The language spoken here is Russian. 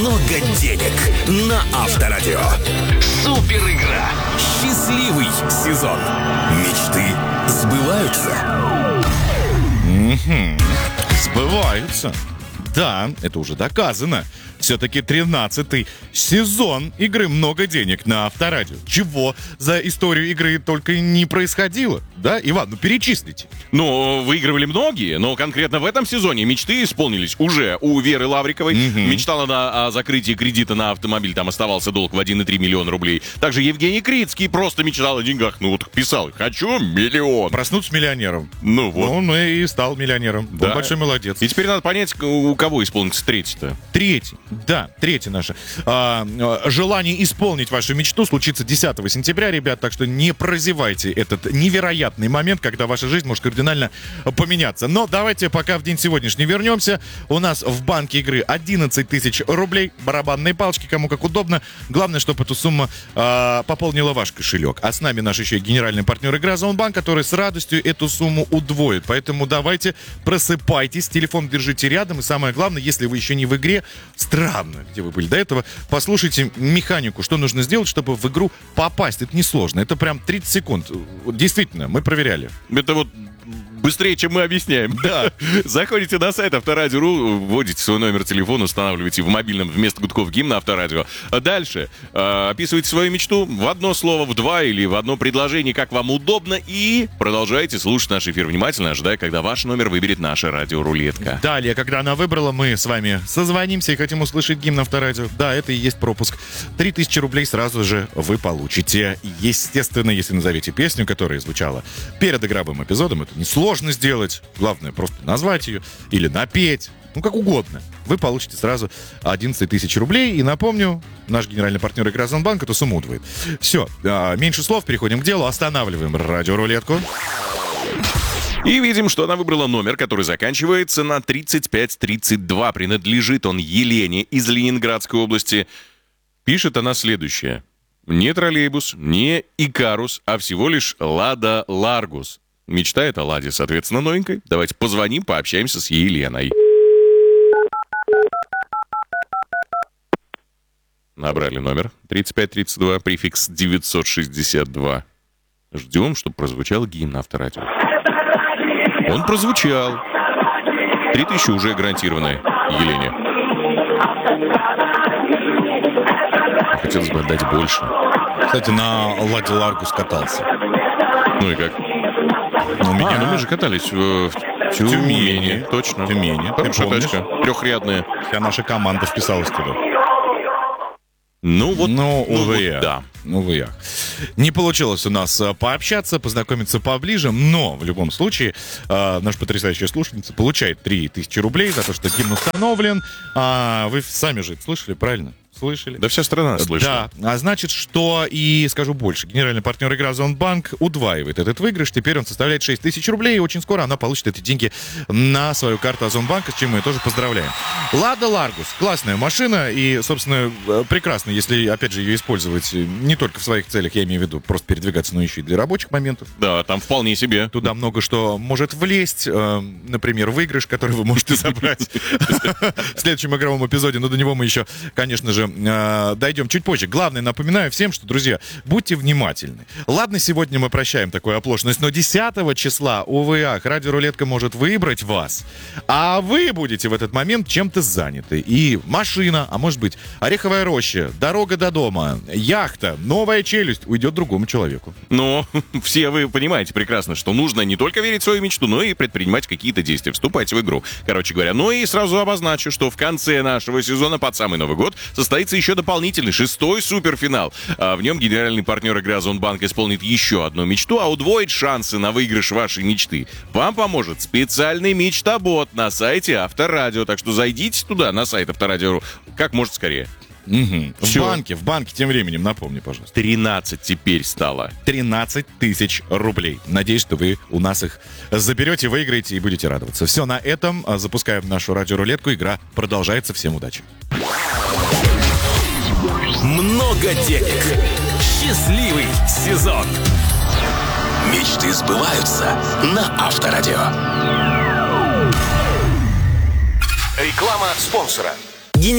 много денег на Авторадио. Супер игра. Счастливый сезон. Мечты сбываются. Сбываются. Да, это уже доказано. Все-таки 13-й сезон игры «Много денег» на Авторадио. Чего за историю игры только не происходило. Да, Иван, перечислите. Ну, выигрывали многие, но конкретно в этом сезоне мечты исполнились уже у Веры Лавриковой. Мечтала она о закрытии кредита на автомобиль, там оставался долг в 1,3 миллиона рублей. Также Евгений Крицкий просто мечтал о деньгах. Ну вот писал: «Хочу миллион». Проснуться миллионером. Ну вот. Он и стал миллионером. Да. Он большой молодец. И теперь надо понять, у кого исполнится третий-то. Третья наша. Желание исполнить вашу мечту случится 10 сентября, ребят, так что не прозевайте этот невероятный момент, когда ваша жизнь может кардинально поменяться. Но давайте пока в день сегодняшний вернемся. У нас в банке игры 11 тысяч рублей, барабанные палочки, кому как удобно. Главное, чтобы эту сумму пополнила ваш кошелек. А с нами наш еще и генеральный партнер игры Озонбанк, который с радостью эту сумму удвоит. Поэтому давайте просыпайтесь, телефон держите рядом. И самое главное, если вы еще не в игре, странно, где вы были до этого, послушайте механику, что нужно сделать, чтобы в игру попасть. Это несложно, это прям 30 секунд. Действительно, мы проверяли. Это вот быстрее, чем мы объясняем. Да. Заходите на сайт Авторадио.ру, вводите свой номер телефона, устанавливаете в мобильном вместо гудков гимн Авторадио. А дальше описывайте свою мечту в одно слово, в два или в одно предложение, как вам удобно, и продолжайте слушать наш эфир внимательно, ожидая, когда ваш номер выберет наша радиорулетка. Далее, когда она выбрала, мы с вами созвонимся и хотим услышать гимн Авторадио. Да, это и есть пропуск. 3000 рублей сразу же вы получите. Естественно, если назовете песню, которая звучала перед игровым эпизодом, это несложно сделать. Главное, просто назвать ее или напеть. Ну, как угодно. Вы получите сразу 11 тысяч рублей. И напомню, наш генеральный партнер игры Озонбанк эту сумму удвоит. Все, меньше слов, переходим к делу. Останавливаем радиорулетку. И видим, что она выбрала номер, который заканчивается на 3532. Принадлежит он Елене из Ленинградской области. Пишет она следующее. Не троллейбус, не Икарус, а всего лишь Лада Ларгус. Мечтает о Ладе, соответственно, новенькой. Давайте позвоним, пообщаемся с Еленой. Набрали номер 3532, префикс 962. Ждем, чтобы прозвучал гимн Авторадио. Он прозвучал. 3000 уже гарантированные Елене. Хотелось бы отдать больше. Кстати, на Ладе Ларгус катался. Ну и как? Мы же катались в Тюмени. Точно. Тюмени. Хорошая тачка. Трехрядная. Вся наша команда вписалась туда. Увы, да. Увы. Не получилось у нас пообщаться, познакомиться поближе, но в любом случае наша потрясающая слушательница получает 3000 рублей за то, что гимн установлен. Вы сами же это слышали, правильно? Слышали? Да вся страна слышала. Да, а значит, что и скажу больше. Генеральный партнер игры Озонбанк удваивает этот выигрыш. Теперь он составляет 6000 рублей, и очень скоро она получит эти деньги на свою карту Озонбанка, с чем мы ее тоже поздравляем. Лада Ларгус. Классная машина и, собственно, прекрасно, если, опять же, ее использовать не только в своих целях, я имею в виду просто передвигаться, но еще и для рабочих моментов. Да, там вполне себе. Туда много что может влезть. Например, выигрыш, который вы можете забрать в следующем игровом эпизоде. Но до него мы еще, конечно же, дойдем чуть позже. Главное, напоминаю всем, что, друзья, будьте внимательны. Ладно, сегодня мы прощаем такую оплошность, но 10 числа, увы, радиорулетка может выбрать вас, а вы будете в этот момент чем-то заняты. И машина, а может быть, ореховая роща, дорога до дома, яхта, новая челюсть уйдет другому человеку. Но все вы понимаете прекрасно, что нужно не только верить в свою мечту, но и предпринимать какие-то действия, вступать в игру. Короче говоря, ну и сразу обозначу, что в конце нашего сезона под самый Новый год состоится еще дополнительный 6-й суперфинал. В нем генеральный партнер игры Озонбанк исполнит еще одну мечту, а удвоит шансы на выигрыш вашей мечты. Вам поможет специальный мечтобот на сайте Авторадио. Так что зайдите туда, на сайт Авторадио, как можно скорее. В банке тем временем, напомни, пожалуйста. 13 теперь стало. 13 тысяч рублей. Надеюсь, что вы у нас их заберете, выиграете и будете радоваться. Все, на этом запускаем нашу радиорулетку. Игра продолжается. Всем удачи. Много денег. Счастливый сезон. Мечты сбываются на Авторадио. Реклама спонсора.